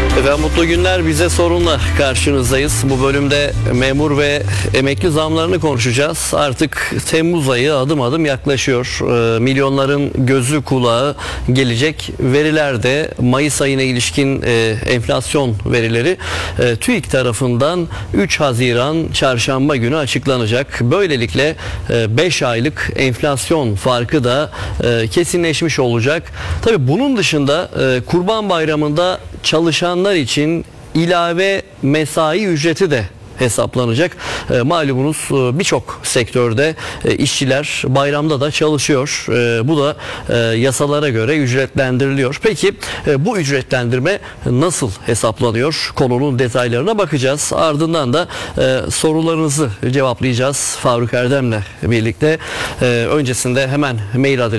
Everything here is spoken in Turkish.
Efendim mutlu günler, bize sorunla karşınızdayız. Bu bölümde memur ve emekli zamlarını konuşacağız. Artık Temmuz ayı adım adım yaklaşıyor. Milyonların gözü kulağı gelecek veriler de Mayıs ayına ilişkin enflasyon verileri TÜİK tarafından 3 Haziran Çarşamba günü açıklanacak. Böylelikle 5 aylık enflasyon farkı da kesinleşmiş olacak. Tabii bunun dışında Kurban Bayramı'nda çalışanlar için ilave mesai ücreti de hesaplanacak. Malumunuz birçok sektörde işçiler bayramda da çalışıyor. Bu da yasalara göre ücretlendiriliyor. Peki bu ücretlendirme nasıl hesaplanıyor? Konunun detaylarına bakacağız. Ardından da sorularınızı cevaplayacağız Faruk Erdem'le birlikte. Öncesinde hemen mail adresimiz